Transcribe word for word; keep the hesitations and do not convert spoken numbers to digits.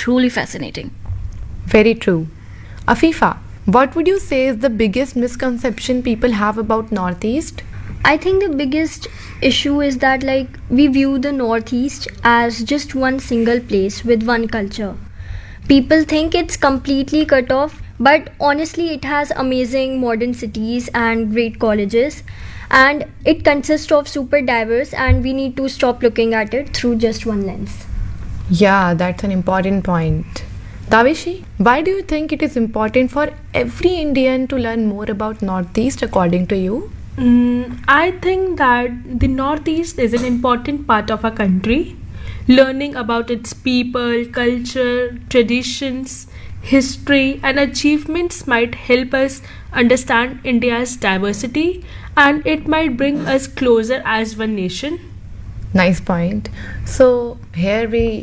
truly fascinating. Very true. Afifa, what would you say is the biggest misconception people have about Northeast? I think the biggest issue is that like we view the Northeast as just one single place with one culture. People think it's completely cut off, but honestly it has amazing modern cities and great colleges, and it consists of super diverse, and we need to stop looking at it through just one lens. Yeah, that's an important point. Davishi, why do you think it is important for every Indian to learn more about Northeast according to you? Mm, I think that the Northeast is an important part of our country. Learning about its people, culture, traditions, history, and achievements might help us understand India's diversity, and it might bring us closer as one nation. Nice point. So, here we